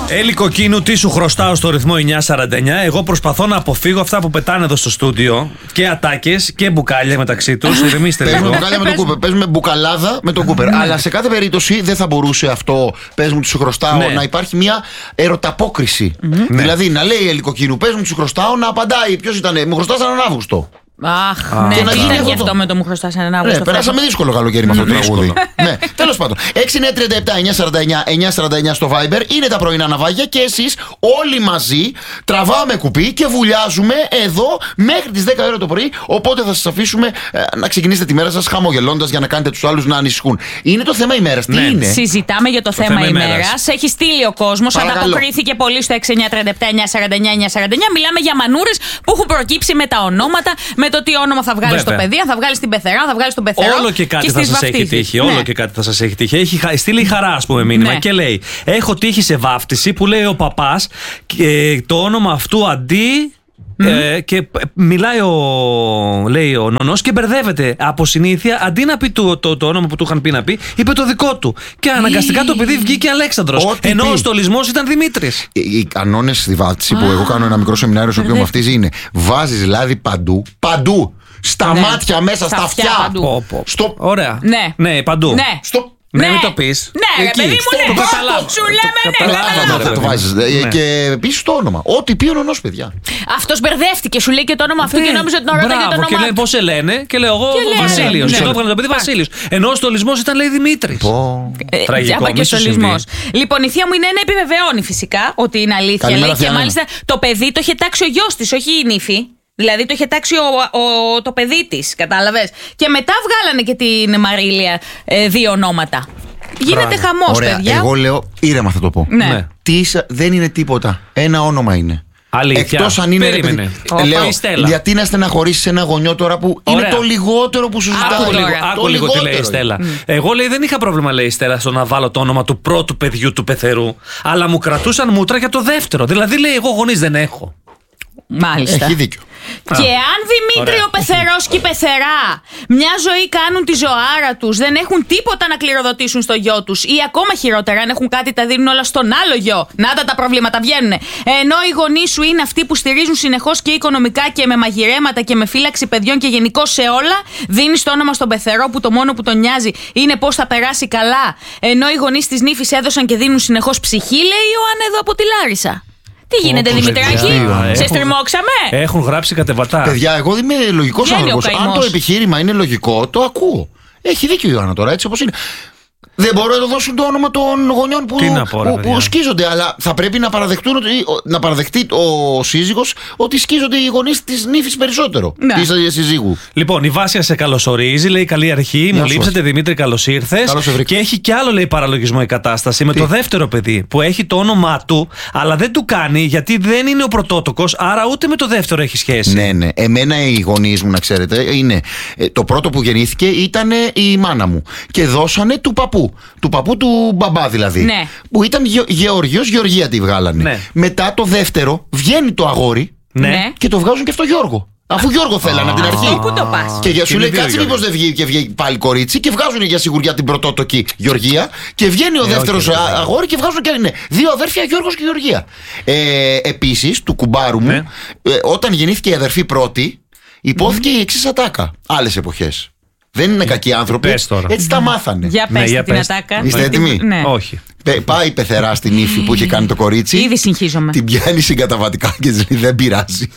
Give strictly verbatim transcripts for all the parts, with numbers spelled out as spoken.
Έλλη Κοκκίνου, τι σου χρωστάω στο ρυθμό εννιά σαράντα εννιά. Εγώ προσπαθώ να αποφύγω αυτά που πετάνε εδώ στο στούντιο. Και ατάκες και μπουκάλια μεταξύ τους. Ηρεμήστε λίγο. Παίζουμε μπουκάλια με τον Κούπερ. Παίζουμε μπουκαλάδα με τον Κούπερ. Αλλά σε κάθε περίπτωση δεν θα μπορούσε αυτό, πες μου, τι σου χρωστάω, ναι. να υπάρχει μια ερωταπόκριση. Mm-hmm. Δηλαδή να λέει η Έλλη Κοκκίνου, πες μου, τι σου χρωστάω, να απαντάει. Ποιος ήταν, μου χρωστάς έναν Αύγουστο. Αχ, ναι, και να γίνει αυτό, αυτό με το μου χρωστάς έναν Αύγουστο. Ναι, περάσαμε δύσκολο καλοκαίρι με αυτό το τραγούδι. Ναι, τέλος πάντων. έξι εννιά τριάντα επτά εννιά σαράντα εννιά εννιά σαράντα εννιά στο Viber είναι τα πρωινά ναυάγια και εσείς όλοι μαζί τραβάμε κουπί και βουλιάζουμε εδώ μέχρι τις δέκα ώρα το πρωί. Οπότε θα σας αφήσουμε ε, να ξεκινήσετε τη μέρα σας χαμογελώντας για να κάνετε τους άλλους να ανησυχούν. Είναι το θέμα ημέρας. Τι ναι. είναι? Συζητάμε για το, το θέμα, θέμα ημέρας. Έχει στείλει ο κόσμος. Ανταποκρίθηκε πολύ στο έξι εννιά τριάντα επτά εννιά σαράντα εννιά εννιά σαράντα εννιά. Μιλάμε για μανούρες που έχουν προκύψει με τα ονόματα, με το τι όνομα θα βγάλει στο παιδί, θα βγάλει την πεθερά, θα βγάλει τον πεθερά. Όλο και κάτι και θα σας έχει τύχει. Ναι. Όλο και κάτι θα σας έχει τύχει. Έχει στείλει χαρά, ας πούμε, μήνυμα ναι. και λέει: έχω τύχει σε βάφτιση που λέει ο παπάς και το όνομα αυτού αντί. Mm. Ε, και μιλάει ο, λέει ο νονός και μπερδεύεται από συνήθεια. Αντί να πει το, το, το όνομα που του είχαν πει να πει, είπε το δικό του. Και αναγκαστικά το παιδί βγήκε Αλέξανδρος. Ό, ενώ πει. Ο στολισμός ήταν Δημήτρης. Οι, οι κανόνες στη βάφτιση ah. που εγώ κάνω ένα μικρό σεμινάριο στο οποίο βαφτίζει είναι: βάζεις λάδι παντού. Παντού! Στα ναι. μάτια, μέσα, στα, στα αυτιά. Παντού. Στο... Ωραία. Ναι. ναι, παντού. Ναι. Στο... Ναι, μην το πεις. Ναι, ρε παιδί μου, ναι. Το καταλάβω. Σου λέμε ναι. Θα το βάζεις. Και επίσης το όνομα. Ό,τι πει ο νονός, παιδιά. Αυτός μπερδεύτηκε, σου λέει και το όνομα αυτού και νόμιζε ότι τον ρωτάει για το όνομα. Και λέει πώς σε λένε και λέω εγώ Βασίλειος. Και το έβγαλε το παιδί Βασίλειος. Ενώ ο στολισμός ήταν λέει Δημήτρης. Τραγικό και στολισμός. Λοιπόν, η θεία μου είναι ένα επιβεβαιώνει φυσικά ότι είναι αλήθεια. Λέει και μάλιστα το παιδί το είχε τάξει ο γιος της, όχι η νύφη. Δηλαδή το είχε τάξει ο, ο, το παιδί της, κατάλαβες. Και μετά βγάλανε και την Μαρίλια ε, δύο ονόματα. Γίνεται χαμός, ωραία, παιδιά. Εγώ λέω ήρεμα θα το πω. Ναι. Τι, δεν είναι τίποτα. Ένα όνομα είναι. Αλήθεια. Εκτός αν είναι. Περίμενε. Ρε, λέω, γιατί να στεναχωρήσεις ένα γονιό τώρα που ωραία. Είναι το λιγότερο που σου ζητάει. Άκου λίγο, άκου λίγο τι λέει η Στέλλα. Mm. Εγώ λέει δεν είχα πρόβλημα, λέει η Στέλλα, στο να βάλω το όνομα του πρώτου παιδιού του πεθερού. Αλλά μου κρατούσαν μούτρα για το δεύτερο. Δηλαδή λέει εγώ γονείς δεν έχω. Μάλιστα. Έχει δίκιο. Και αν Δημήτρη ο πεθερός και η πεθερά μια ζωή κάνουν τη ζωάρα τους, δεν έχουν τίποτα να κληροδοτήσουν στο γιο τους, ή ακόμα χειρότερα, αν έχουν κάτι τα δίνουν όλα στον άλλο γιο. Να τα τα προβλήματα βγαίνουν. Ενώ οι γονείς σου είναι αυτοί που στηρίζουν συνεχώς και οικονομικά και με μαγειρέματα και με φύλαξη παιδιών και γενικώς σε όλα, δίνεις το όνομα στον πεθερό που το μόνο που τον νοιάζει είναι πώς θα περάσει καλά. Ενώ οι γονείς της νύφης έδωσαν και δίνουν συνεχώς ψυχή, λέει η Ιωάννα εδώ από τη Λάρισα. Τι γίνεται, Δημητράκη, σε στριμώξαμε. Έχουν γράψει κατεβατά. Παιδιά, εγώ είμαι λογικός άνθρωπος. Αν το επιχείρημα είναι λογικό, το ακούω. Έχει δίκιο η Ιωάννα τώρα, έτσι όπως είναι. Δεν μπορούν να το δώσουν το όνομα των γονιών που, πω, που, που σκίζονται, αλλά θα πρέπει να, παραδεχτούν ότι, να παραδεχτεί ο σύζυγος ότι σκίζονται οι γονείς της νύφης περισσότερο. Ναι. Της σύζυγου. Λοιπόν, η Βάσια σε καλωσορίζει, λέει καλή αρχή. Μου λείψατε, Δημήτρη, καλώς ήρθες. Και έχει κι άλλο, λέει, παραλογισμό η κατάσταση με Τι? το δεύτερο παιδί που έχει το όνομά του, αλλά δεν του κάνει γιατί δεν είναι ο πρωτότοκος, άρα ούτε με το δεύτερο έχει σχέση. Ναι, ναι. Εμένα οι γονείς μου, να ξέρετε, είναι το πρώτο που γεννήθηκε ήταν η μάνα μου και δώσανε του παππού. Του παππού του μπαμπά δηλαδή. Ναι. Που ήταν Γε, Γεωργίος, Γεωργία τη βγάλανε. Ναι. Μετά το δεύτερο βγαίνει το αγόρι ναι. και το βγάζουν και στο Γιώργο. Αφού Γιώργο θέλανε από την αρχή. Πού το πας. Και για σου λέει κάτσε μήπως δεν βγει και βγει πάλι κορίτσι και βγάζουν για σιγουριά την πρωτότοκη Γεωργία και βγαίνει ο ε, δεύτερος όχι, αγόρι και βγάζουν και είναι δύο αδέρφια Γιώργος και Γεωργία. Ε, επίσης του κουμπάρου μου, ναι. ε, όταν γεννήθηκε η αδερφή πρώτη, υπόθηκε mm. η εξής ατάκα. Άλλες εποχές. Δεν είναι κακοί άνθρωποι. Έτσι τα μάθανε. Για πες ναι, για την πες. ατάκα. Είστε έτοιμοι? Ναι. Όχι. Πάει η πεθερά στην ύφη που είχε κάνει το κορίτσι. Ήδη συγχύζομαι. Την πιάνει συγκαταβατικά και της λέει δεν πειράζει.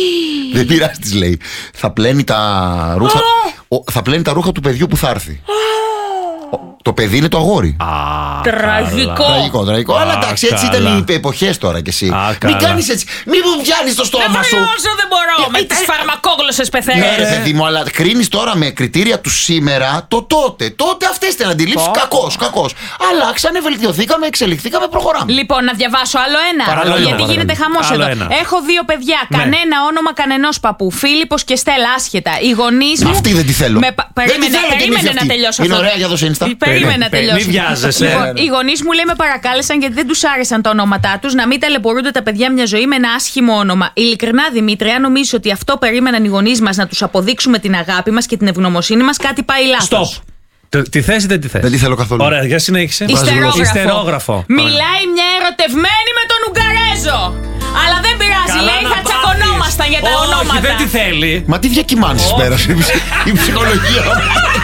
Δεν πειράζει, της λέει. Θα πλένει τα ρούχα. Θα πλένει τα ρούχα του παιδιού που θα έρθει. Το παιδί είναι το αγόρι. Α, τραγικό. Τραγικό, τραγικό. Α, αλλά εντάξει, έτσι καλά. Ήταν οι εποχές τώρα κι εσύ. Α, μην κάνεις έτσι. Μην μου πιάνεις το στόμα σου. Όσο δεν μπορώ. Με τις φαρμακόγλωσσες πεθαίνεις. Ναι, ρε παιδί μου, αλλά κρίνεις τώρα με κριτήρια του σήμερα το τότε. Τότε αυτές ήταν αντιλήψεις. Κακός, κακός. Αλλάξανε, βελτιωθήκαμε, εξελιχθήκαμε, προχωράμε. Λοιπόν, να διαβάσω άλλο ένα. Παραλόγω, γιατί παραλόγω. γίνεται χαμός εδώ. Ένα. Έχω δύο παιδιά. Ναι. Κανένα όνομα κανενός παππού. Φίλιππος και Στέλλα, άσχετα. Οι γονείς μου. Αυτή δεν τη θέλω. Περίμενε να τελειώσω. Είναι ωραία για δώσει Insta. Περίμενε να τελειώσω. Μην βιάζεσαι. Λοιπόν, οι γονείς μου, λέει, με παρακάλεσαν γιατί δεν τους άρεσαν τα ονόματά τους να μην ταλαιπωρούνται τα παιδιά μια ζωή με ένα άσχημο όνομα. Ειλικρινά, Δημήτρη, αν νομίζεις ότι αυτό περίμεναν οι γονείς μας να τους αποδείξουμε την αγάπη μας και την ευγνωμοσύνη μας, κάτι πάει λάθος. Stop. Τη θέση δεν τη θες. Δεν τη θέλω καθόλου. Ωραία, για συνέχισε. Ιστερόγραφο. Ιστερόγραφο. Μιλάει μια ερωτευμένη με το δύο. Αλλά δεν πειράζει, Καλά λέει, να θα πάθεις. τσακωνόμασταν για τα Όχι, ονόματα. δεν τη θέλει. Μα τι διακυμάνσεις πέρασε η ψυχολογία.